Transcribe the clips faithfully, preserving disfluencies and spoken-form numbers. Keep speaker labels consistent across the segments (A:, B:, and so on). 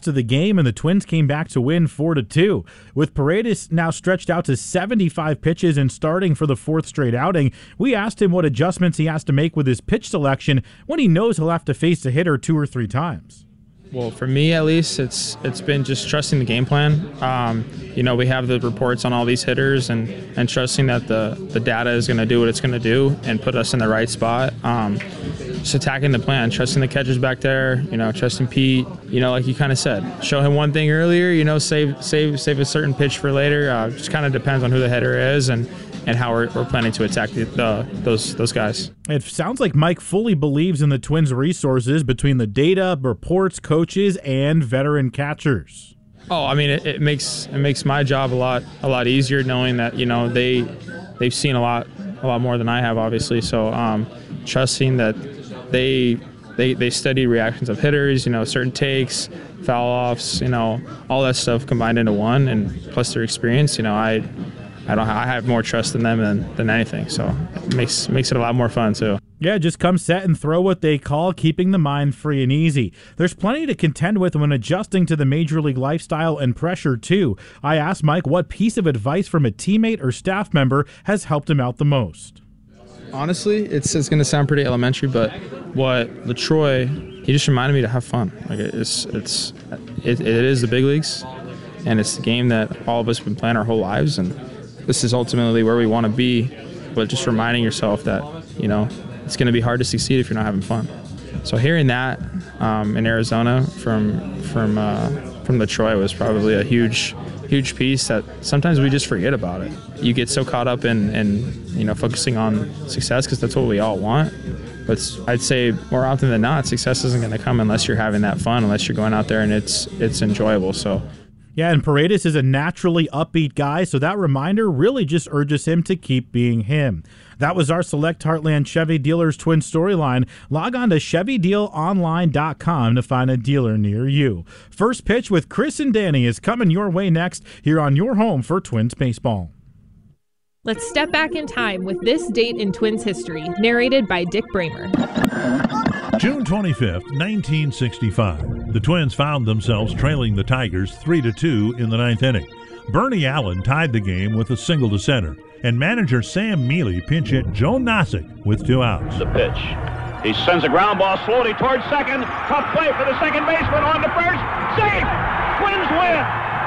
A: rest of the game, and the Twins came back to win four to two. With Paredes now stretched out to seventy-five pitches and starting for the fourth straight outing, we asked him what adjustments he has to make with his pitch selection when he knows he'll have to face a hitter two or three times.
B: Well, for me at least, it's it's been just trusting the game plan. Um, you know, we have the reports on all these hitters, and, and trusting that the, the data is going to do what it's going to do and put us in the right spot. Um, just attacking the plan, trusting the catchers back there. You know, trusting Pete. You know, like you kind of said, show him one thing earlier. You know, save save save a certain pitch for later. Uh, just kind of depends on who the hitter is and. and how we're, we're planning to attack the, the, those those guys.
A: It sounds like Mike fully believes in the Twins' resources between the data, reports, coaches, and veteran catchers.
B: Oh, I mean, it, it makes it makes my job a lot a lot easier knowing that you know they they've seen a lot a lot more than I have, obviously. So um, trusting that they they they study reactions of hitters, you know, certain takes, foul offs, you know, all that stuff combined into one, and plus their experience. You know, I. I don't. I have more trust in them than, than anything, so it makes makes it a lot more fun too.
A: Yeah, just come set and throw what they call keeping the mind free and easy. There's plenty to contend with when adjusting to the major league lifestyle and pressure too. I asked Mike what piece of advice from a teammate or staff member has helped him out the most.
B: Honestly, it's it's going to sound pretty elementary, but what LaTroy, he just reminded me to have fun. Like it's it's it, it is the big leagues, and it's the game that all of us have been playing our whole lives, and this is ultimately where we want to be, but just reminding yourself that, you know, it's going to be hard to succeed if you're not having fun. So hearing that um, in Arizona from from uh, from LaTroy was probably a huge, huge piece that sometimes we just forget about it. You get so caught up in, in you know, focusing on success because that's what we all want. But I'd say more often than not, success isn't going to come unless you're having that fun, unless you're going out there and it's it's enjoyable. So.
A: Yeah, and Paredes is a naturally upbeat guy, so that reminder really just urges him to keep being him. That was our Select Heartland Chevy Dealers Twin Storyline. Log on to Chevy Deal Online dot com to find a dealer near you. First Pitch with Chris and Danny is coming your way next here on your home for Twins baseball.
C: Let's step back in time with this date in Twins history, narrated by Dick Bramer.
D: June twenty-fifth, nineteen sixty-five. The Twins found themselves trailing the Tigers three to two in the ninth inning. Bernie Allen tied the game with a single to center, and manager Sam Mealy pinch hit Joe Nosick with two outs.
E: The pitch. He sends a ground ball slowly towards second. Tough play for the second baseman on to first. Safe! Twins win!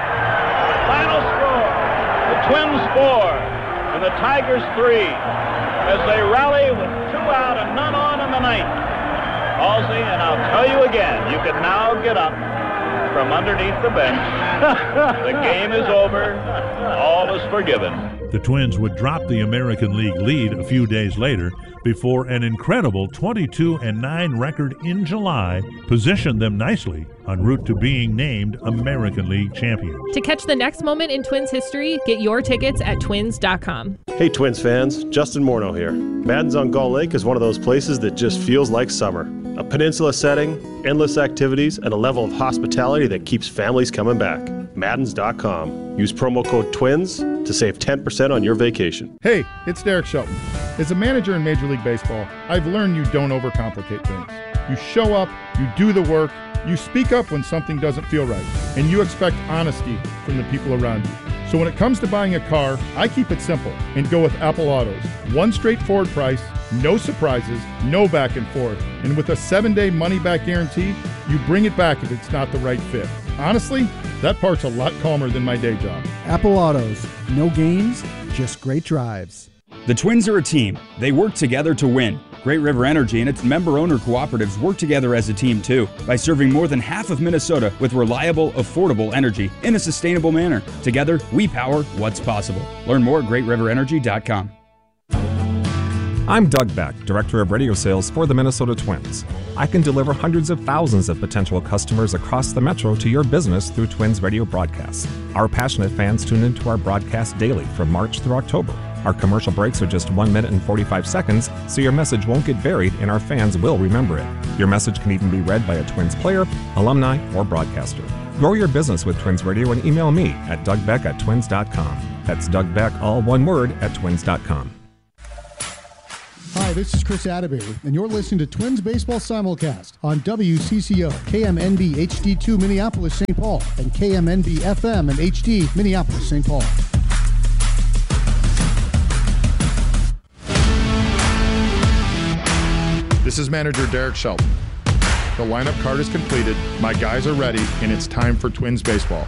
E: Final score. The Twins four and the Tigers three as they rally with two out and none on in the ninth. Halsey, and I'll tell you again, you can now get up from underneath the bench. The game is over. All is forgiven.
D: The Twins would drop the American League lead a few days later before an incredible twenty-two and nine record in July positioned them nicely en route to being named American League champions.
C: To catch the next moment in Twins history, get your tickets at twins dot com.
F: Hey Twins fans, Justin Morneau here. Madden's on Gull Lake is one of those places that just feels like summer. A peninsula setting, endless activities, and a level of hospitality that keeps families coming back. Maddens dot com. Use promo code TWINS to save ten percent on your vacation.
G: Hey, it's Derek Shelton. As a manager in Major League Baseball, I've learned you don't overcomplicate things. You show up, you do the work, you speak up when something doesn't feel right, and you expect honesty from the people around you. So when it comes to buying a car, I keep it simple and go with Apple Autos. One straightforward price, no surprises, no back and forth. And with a seven-day money-back guarantee, you bring it back if it's not the right fit. Honestly, that part's a lot calmer than my day job.
H: Apple Autos. No games, just great drives.
I: The Twins are a team. They work together to win. Great River Energy and its member-owner cooperatives work together as a team, too, by serving more than half of Minnesota with reliable, affordable energy in a sustainable manner. Together, we power what's possible. Learn more at great river energy dot com.
J: I'm Doug Beck, Director of Radio Sales for the Minnesota Twins. I can deliver hundreds of thousands of potential customers across the metro to your business through Twins radio broadcasts. Our passionate fans tune into our broadcast daily from March through October. Our commercial breaks are just one minute and forty-five seconds, so your message won't get buried and our fans will remember it. Your message can even be read by a Twins player, alumni, or broadcaster. Grow your business with Twins Radio and email me at doug beck at twins dot com. That's Doug Beck, all one word, at twins dot com.
H: Hi, this is Chris Atterbury, and you're listening to Twins Baseball Simulcast on W C C O, K M N B H D two Minneapolis, Saint Paul, and K M N B F M and H D Minneapolis, Saint Paul.
G: This is manager Derek Shelton. The lineup card is completed, my guys are ready, and it's time for Twins baseball.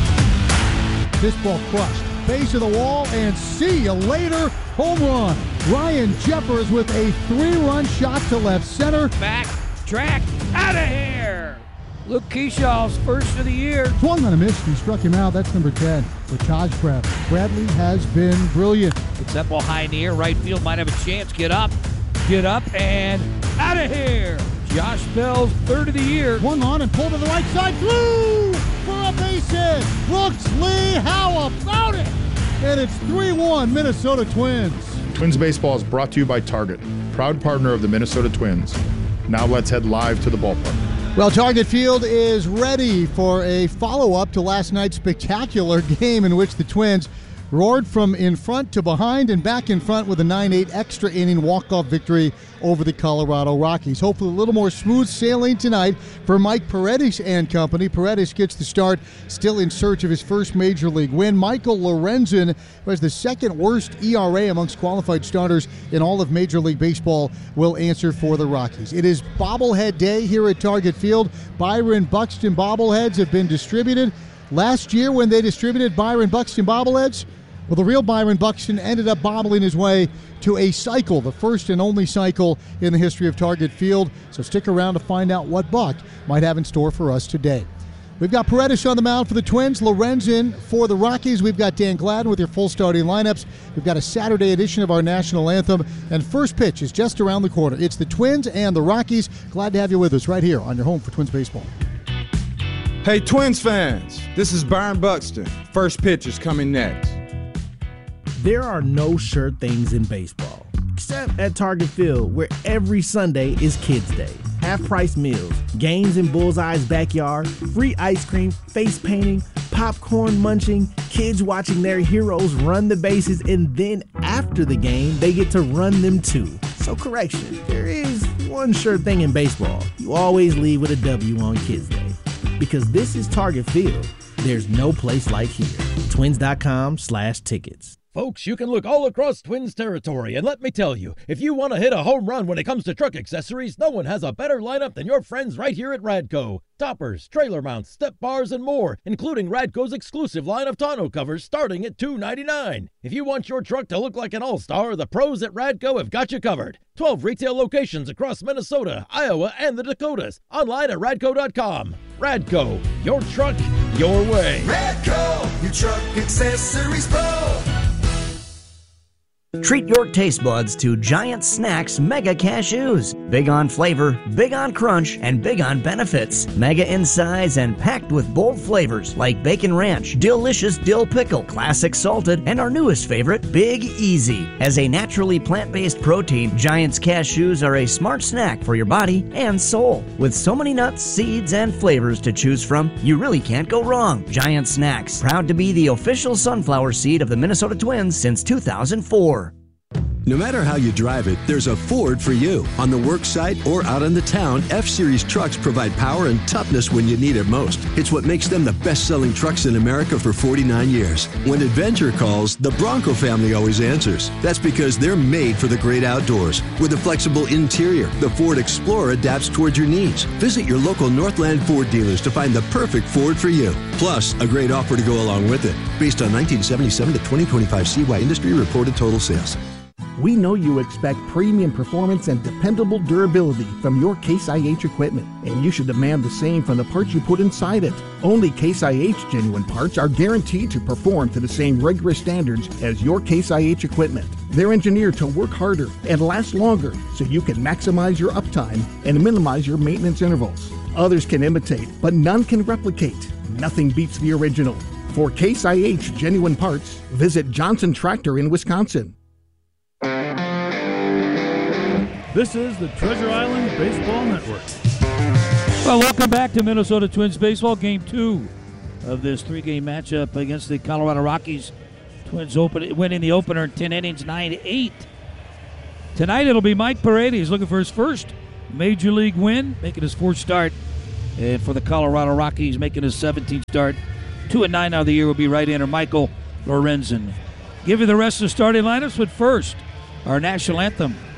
H: This ball crushed. Base of the wall, and see you later. Home run. Ryan Jeffers with a three-run shot to left center.
K: Back, track, out of here. Luke Keshaw's first of the year.
H: Swung on a miss, he struck him out. That's number ten for Taj Bradley. Bradley has been brilliant.
K: It's that ball high in the air. Right field might have a chance. Get up, get up, and out of here. Josh Bell's third of the year.
H: Swung on and pulled to the right side. Through for a base hit. Brooks Lee, how about it? And it's three one Minnesota Twins.
G: Twins baseball is brought to you by Target, proud partner of the Minnesota Twins. Now let's head live to the ballpark.
H: Well, Target Field is ready for a follow-up to last night's spectacular game in which the Twins roared from in front to behind and back in front with a nine eight extra inning walk-off victory over the Colorado Rockies. Hopefully a little more smooth sailing tonight for Mike Paredes and company. Paredes gets the start, still in search of his first major league win. Michael Lorenzen, who has the second worst E R A amongst qualified starters in all of Major League Baseball, will answer for the Rockies. It is bobblehead day here at Target Field. Byron Buxton bobbleheads have been distributed. Last year when they distributed Byron Buxton bobbleheads, well, the real Byron Buxton ended up bobbling his way to a cycle, the first and only cycle in the history of Target Field. So stick around to find out what Buck might have in store for us today. We've got Paredes on the mound for the Twins, Lorenzen for the Rockies. We've got Dan Gladden with your full starting lineups. We've got a Saturday edition of our national anthem. And first pitch is just around the corner. It's the Twins and the Rockies. Glad to have you with us right here on your home for Twins baseball.
L: Hey, Twins fans, this is Byron Buxton. First pitch is coming next.
M: There are no sure things in baseball, except at Target Field, where every Sunday is Kids Day. Half-price meals, games in Bullseye's backyard, free ice cream, face painting, popcorn munching, kids watching their heroes run the bases, and then after the game, they get to run them too. So correction, there is one sure thing in baseball. You always leave with a W on Kids Day. Because this is Target Field, there's no place like here. Twins.com slash tickets.
N: Folks, you can look all across Twins territory, and let me tell you, if you want to hit a home run when it comes to truck accessories, no one has a better lineup than your friends right here at Radco. Toppers, trailer mounts, step bars, and more, including Radco's exclusive line of tonneau covers starting at two dollars and ninety-nine cents. If you want your truck to look like an all-star, the pros at Radco have got you covered. twelve retail locations across Minnesota, Iowa, and the Dakotas. Online at radco dot com. Radco, your truck, your way.
O: Radco, your truck accessories pro.
P: Treat your taste buds to Giant Snacks Mega Cashews. Big on flavor, big on crunch, and big on benefits. Mega in size and packed with bold flavors like Bacon Ranch, Delicious Dill Pickle, Classic Salted, and our newest favorite, Big Easy. As a naturally plant-based protein, Giant's Cashews are a smart snack for your body and soul. With so many nuts, seeds, and flavors to choose from, you really can't go wrong. Giant Snacks, proud to be the official sunflower seed of the Minnesota Twins since two thousand four.
Q: No matter how you drive it, there's a Ford for you. On the work site or out in the town, F-Series trucks provide power and toughness when you need it most. It's what makes them the best-selling trucks in America for forty-nine years. When adventure calls, the Bronco family always answers. That's because they're made for the great outdoors. With a flexible interior, the Ford Explorer adapts towards your needs. Visit your local Northland Ford dealers to find the perfect Ford for you. Plus, a great offer to go along with it. Based on nineteen seventy-seven to twenty twenty-five C Y industry reported total sales.
M: We know you expect premium performance and dependable durability from your Case I H equipment, and you should demand the same from the parts you put inside it. Only Case I H genuine parts are guaranteed to perform to the same rigorous standards as your Case I H equipment. They're engineered to work harder and last longer so you can maximize your uptime and minimize your maintenance intervals. Others can imitate, but none can replicate. Nothing beats the original. For Case I H genuine parts, visit Johnson Tractor in Wisconsin.
R: This is the Treasure Island Baseball Network.
K: Well, welcome back to Minnesota Twins baseball, game two of this three-game matchup against the Colorado Rockies. Twins open, win in the opener in ten innings, nine to eight. Tonight it'll be Mike Paredes. He's looking for his first Major League win, making his fourth start. And for the Colorado Rockies, making his seventeenth start. Two and nine out of the year will be right-hander Michael Lorenzen. Give you the rest of the starting lineups, but first, our national anthem.